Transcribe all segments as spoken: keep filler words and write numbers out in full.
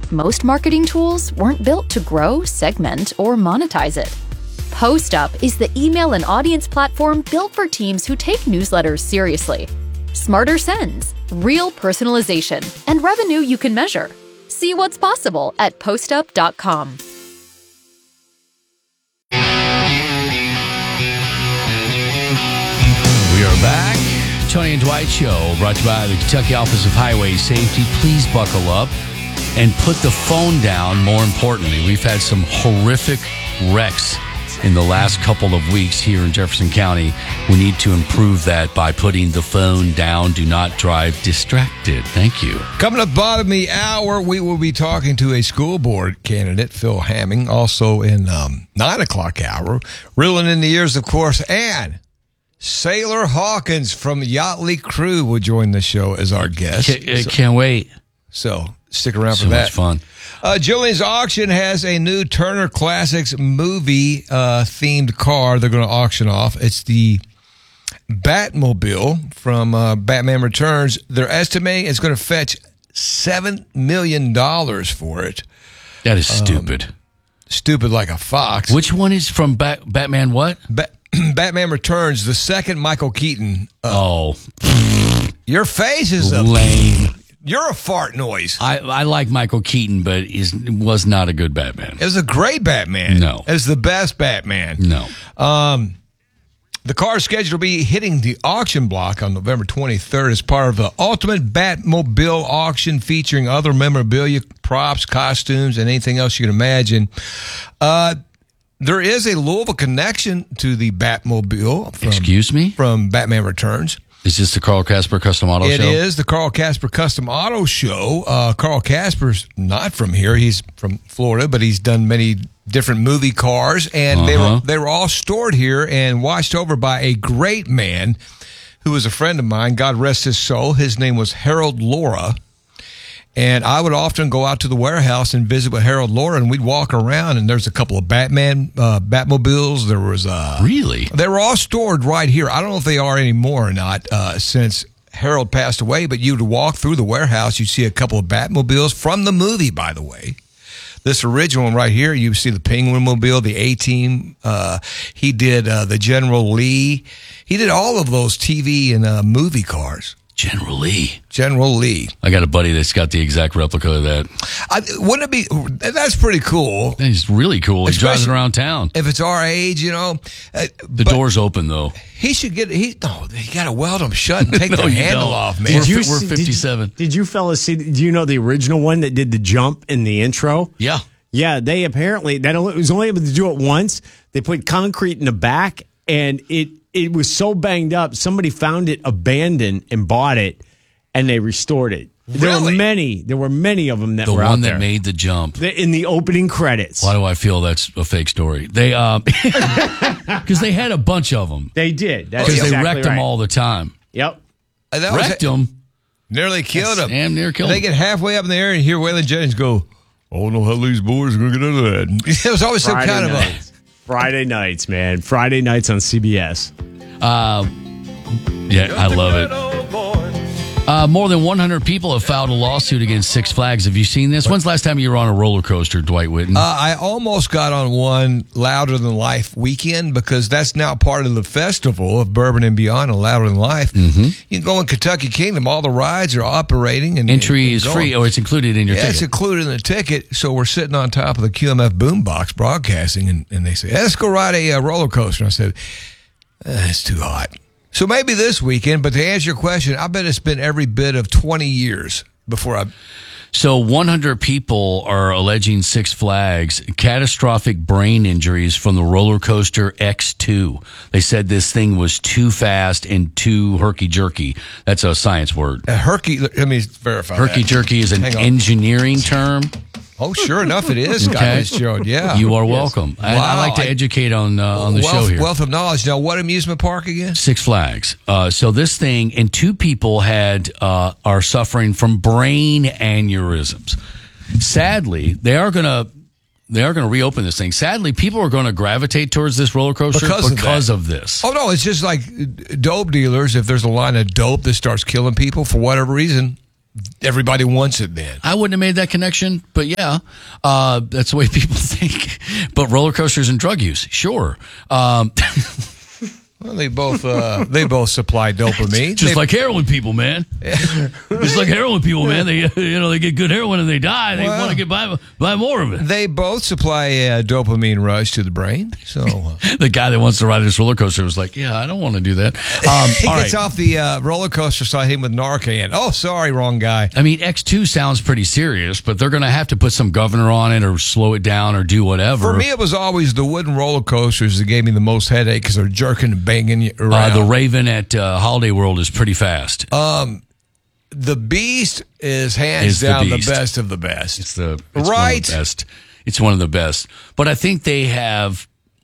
Most marketing tools weren't built to grow, segment, or monetize it. PostUp is the email and audience platform built for teams who take newsletters seriously. Smarter sends, real personalization, and revenue you can measure. See what's possible at postup dot com. We are back. Tony and Dwight Show, brought to you by the Kentucky Office of Highway Safety. Please buckle up and put the phone down. More importantly, we've had some horrific wrecks in the last couple of weeks here in Jefferson County. We need to improve that by putting the phone down. Do not drive distracted. Thank you. Coming up bottom of the hour, we will be talking to a school board candidate, Phil Hamming, also in um, nine o'clock hour. Reeling in the years, of course, and Sailor Hawkins from Yachtly Crew will join the show as our guest. Can't, so, can't wait. So stick around so for that. So much fun. Uh, Jillian's Auction has a new Turner Classics movie uh, themed car they're going to auction off. It's the Batmobile from uh, Batman Returns. They're estimating it's going to fetch seven million dollars for it. That is stupid. Um, stupid like a fox. Which one is from Bat- Batman what? Ba- Batman Returns, the second Michael Keaton. Uh, oh. Your face is a lame. You're a fart noise. I, I like Michael Keaton, but he was not a good Batman. It was a great Batman. No. It was the best Batman. No. Um, the car is scheduled to be hitting the auction block on November twenty-third as part of the Ultimate Batmobile auction featuring other memorabilia, props, costumes, and anything else you can imagine. Uh, there is a Louisville connection to the Batmobile. From, Excuse me? From Batman Returns. Is this the Carl Casper Custom Auto it Show? It is the Carl Casper Custom Auto Show. Uh, Carl Casper's not from here. He's from Florida, but he's done many different movie cars, and uh-huh. they were they were all stored here and watched over by a great man who was a friend of mine. God rest his soul. His name was Harold Laura. And I would often go out to the warehouse and visit with Harold Laura, and we'd walk around, and there's a couple of Batman uh, Batmobiles. There was uh, really they were all stored right here. I don't know if they are anymore or not uh, since Harold passed away. But you'd walk through the warehouse, you'd see a couple of Batmobiles from the movie. By the way, this original one right here, you see the Penguin Mobile, the A-Team. Uh, he did uh, the General Lee. He did all of those T V and uh, movie cars. General Lee. General Lee. I got a buddy that's got the exact replica of that. I, wouldn't it be? That's pretty cool. It's really cool. He drives it around town. If it's our age, you know. Uh, the door's open, though. He should get. He no. He got to weld them shut and take no, the handle don't. off, man. We're, you we're see, fifty-seven. Did you, did you fellas see? Do you know the original one that did the jump in the intro? Yeah. Yeah. They apparently that only, was only able to do it once. They put concrete in the back, and it it was so banged up. Somebody found it abandoned and bought it. And they restored it. There Really? were many. There were many of them that the were out one there. that made the jump. The, in the opening credits. Why do I feel that's a fake story? They um, because they had a bunch of them. They did. That's Because exactly they wrecked right. them all the time. Yep. And that was- Wrecked them. Nearly killed him. Damn near killed They him. get halfway up in the air and hear Waylon Jennings go, "I don't know how these boys are going to get out of that." It was always some Friday kind of nights. Friday nights, man. Friday nights on C B S. Uh, yeah, I love it. Uh, more than one hundred people have filed a lawsuit against Six Flags. Have you seen this? When's the last time you were on a roller coaster, Dwight Whitten? Uh, I almost got on one Louder Than Life weekend because that's now part of the festival of Bourbon and Beyond and Louder Than Life. Mm-hmm. You can go in Kentucky Kingdom. All the rides are operating. and Entry and is going. free. Oh, it's included in your yeah, ticket. it's included in the ticket. So we're sitting on top of the Q M F boombox broadcasting, and, and they say, hey, let's go ride a uh, roller coaster. And I said, eh, it's too hot. So maybe this weekend, but to answer your question, I bet it's been every bit of twenty years before I... So one hundred people are alleging Six Flags catastrophic brain injuries from the roller coaster X two. They said this thing was too fast and too herky-jerky. That's a science word. Uh, herky, let me verify Herky-jerky is an Hang on. engineering term. Oh, sure enough, it is, Scott Okay. Fitzgerald. Yeah. You are welcome. I, I Wow. like to I- educate on uh, on the wealth, show here. Wealth of knowledge. Now, what amusement park again? Six Flags. Uh, so this thing, and two people had uh, are suffering from brain aneurysms. Sadly, they are going to they are going to reopen this thing. Sadly, people are going to gravitate towards this roller coaster Because of because that. of this. Oh, no, it's just like dope dealers. If there's a line of dope that starts killing people for whatever reason, everybody wants it then. I wouldn't have made that connection, but yeah, uh, that's the way people think. But roller coasters and drug use, sure. Um, well, they both uh, they both supply dopamine, just they, like heroin people, man. Just like heroin people, man. They you know they get good heroin and they die. They well, want to get buy buy more of it. They both supply a dopamine rush to the brain. So uh, the guy that wants to ride this roller coaster was like, "Yeah, I don't want to do that." Um, he all gets right. off the uh, roller coaster, so I hit him with Narcan. Oh, sorry, wrong guy. I mean, X two sounds pretty serious, but they're going to have to put some governor on it or slow it down or do whatever. For me, it was always the wooden roller coasters that gave me the most headache because they're jerking and banging you around. Uh, the Raven at uh, Holiday World is pretty fast. Um, the Beast is hands It's the down the, Beast. best of the best. It's the it's right. One of the best. It's one of the best. But I think they have.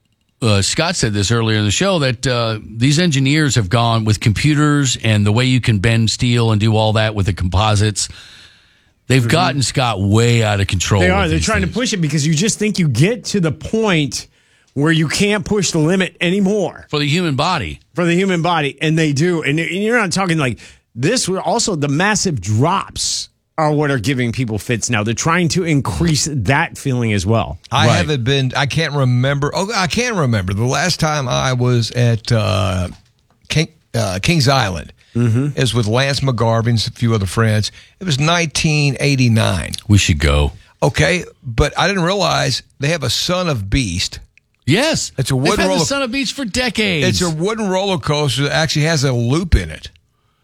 Uh, Scott said this earlier in the show that uh, these engineers have gone with computers and the way you can bend steel and do all that with the composites. They've gotten Scott way out of control. They are. with They're these trying things. to push it because you just think you get to the point where you can't push the limit anymore for the human body. For the human body, and they do. And you're not talking like this. Also, the massive drops are what are giving people fits now. They're trying to increase that feeling as well. I Right. haven't been. I can't remember. Oh, I can remember the last time I was at uh, King, uh, Kings Island. Mm-hmm. It was with Lance McGarvey and a few other friends. It was nineteen eighty-nine. We should go. Okay, but I didn't realize they have a Son of Beast. Yes, It's a wooden They've had roller- the Son of Beach for decades. It's a wooden roller coaster that actually has a loop in it.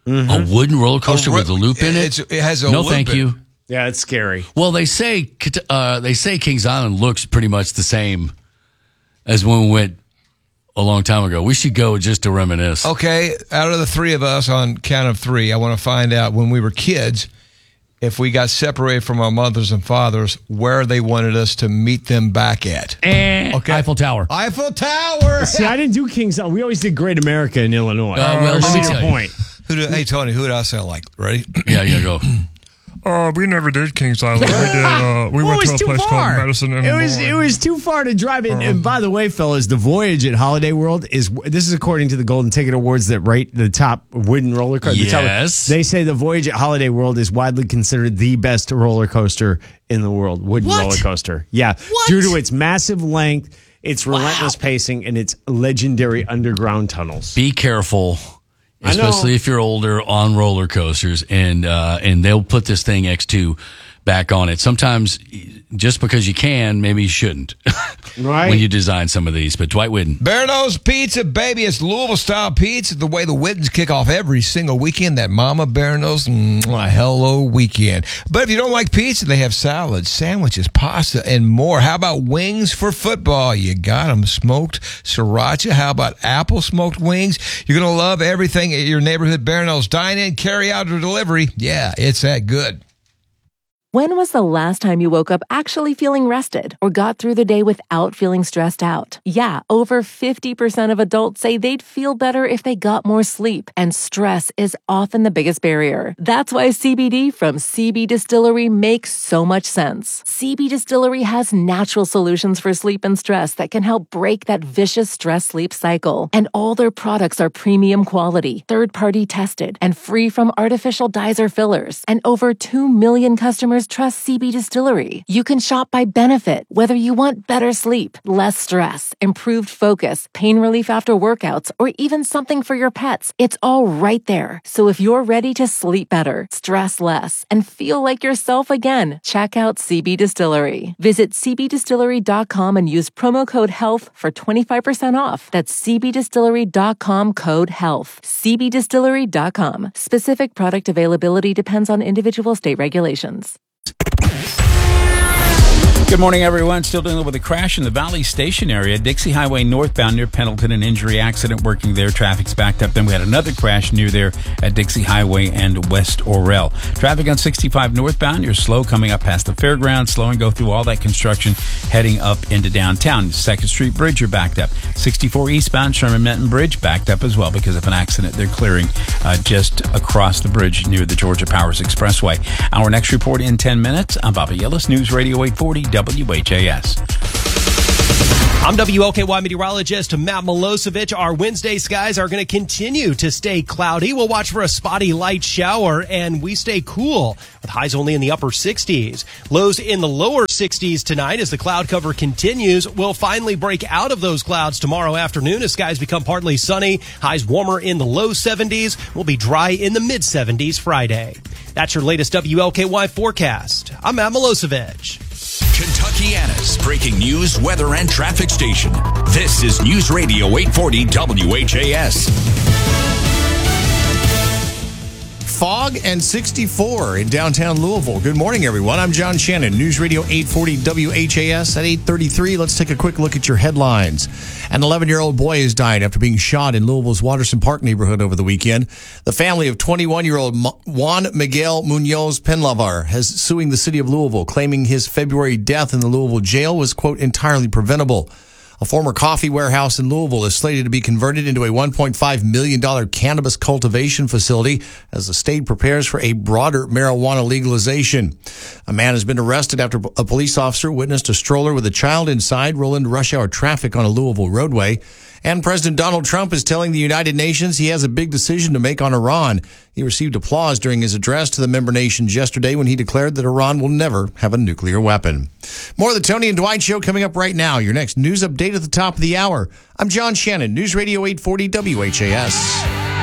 a wooden roller coaster A ro- with a loop in it. It's, it has a no, loop thank in you. it. Yeah, it's scary. Well, they say uh, they say Kings Island looks pretty much the same as when we went a long time ago. We should go just to reminisce. Okay, out of the three of us on count of three, I want to find out when we were kids, if we got separated from our mothers and fathers, where they wanted us to meet them back at. And Okay. Eiffel Tower. Eiffel Tower. See, I didn't do Kings. We always did Great America in Illinois. Uh, well, let me Cedar tell you. Point. Who do, hey, Tony, who did I sound like? Ready? Yeah, yeah, go. Uh, we never did Kings Island. We did. Uh, we Well, went it to a was too place far. called Medicine and It was More. it was too far to drive in. And by the way, fellas, the voyage at Holiday World is this is according to the Golden Ticket Awards that rate the top wooden roller coaster. the top- Yes. they say the voyage at Holiday World is widely considered the best roller coaster in the world. Wooden What? roller coaster, yeah, What? due to its massive length, its relentless pacing, and its legendary underground tunnels. Be careful, I know. especially if you're older on roller coasters, and uh, and they'll put this thing X two back on it. Sometimes, just because you can, maybe you shouldn't. Right. When you design some of these, but Dwight Whidden. Bare Nose Pizza, baby. It's Louisville style pizza. The way the Whiddens kick off every single weekend. That Mama Bare Nose, mwah, hello weekend. But if you don't like pizza, they have salads, sandwiches, pasta, and more. How about wings for football? You got them. Smoked sriracha. How about apple smoked wings? You're going to love everything at your neighborhood Bare Nose. Dine in, carry out, or delivery. Yeah, it's that good. When was the last time you woke up actually feeling rested or got through the day without feeling stressed out? Yeah, over fifty percent of adults say they'd feel better if they got more sleep, and stress is often the biggest barrier. That's why C B D from C B Distillery makes so much sense. C B Distillery has natural solutions for sleep and stress that can help break that vicious stress-sleep cycle. And all their products are premium quality, third-party tested, and free from artificial dyes or fillers. And over two million customers trust C B Distillery. You can shop by benefit, whether you want better sleep, less stress, improved focus, pain relief after workouts, or even something for your pets. It's all right there. So if you're ready to sleep better, stress less, and feel like yourself again, check out C B Distillery. Visit c b distillery dot com and use promo code HEALTH for twenty-five percent off. That's c b distillery dot com code HEALTH. c b distillery dot com. Specific product availability depends on individual state regulations. Good morning, everyone. Still dealing with a crash in the Valley Station area. Dixie Highway northbound near Pendleton, an injury accident working there. Traffic's backed up. Then we had another crash near there at Dixie Highway and West Orel. Traffic on sixty-five northbound. You're slow coming up past the fairgrounds. Slow and go through all that construction heading up into downtown. Second Street Bridge, you're backed up. sixty-four eastbound Sherman Menton Bridge backed up as well because of an accident they're clearing uh, just across the bridge near the Georgia Powers Expressway. Our next report in ten minutes. I'm Bobby Yellis, News Radio eight forty W H A S. I'm W L K Y meteorologist Matt Milosevic. Our Wednesday skies are going to continue to stay cloudy. We'll watch for a spotty light shower, and we stay cool with highs only in the upper sixties. Lows in the lower sixties tonight as the cloud cover continues. We'll finally break out of those clouds tomorrow afternoon as skies become partly sunny. Highs warmer in the low seventies. We'll be dry in the mid seventies Friday. That's your latest W L K Y forecast. I'm Matt Milosevic. Kentuckiana's breaking news, weather, and traffic station. This is News Radio eight forty W H A S. Fog and sixty-four in downtown Louisville. Good morning, everyone. I'm John Shannon, News Radio eight forty W H A S at eight thirty-three. Let's take a quick look at your headlines. An eleven-year-old boy has died after being shot in Louisville's Watterson Park neighborhood over the weekend. The family of twenty-one-year-old Juan Miguel Munoz Penlavar has suing the city of Louisville, claiming his February death in the Louisville jail was, quote, entirely preventable. A former coffee warehouse in Louisville is slated to be converted into a one point five million dollars cannabis cultivation facility as the state prepares for a broader marijuana legalization. A man has been arrested after a police officer witnessed a stroller with a child inside roll into rush hour traffic on a Louisville roadway. And President Donald Trump is telling the United Nations he has a big decision to make on Iran. He received applause during his address to the member nations yesterday when he declared that Iran will never have a nuclear weapon. More of the Tony and Dwight Show coming up right now. Your next news update at the top of the hour. I'm John Shannon, News Radio eight forty W H A S.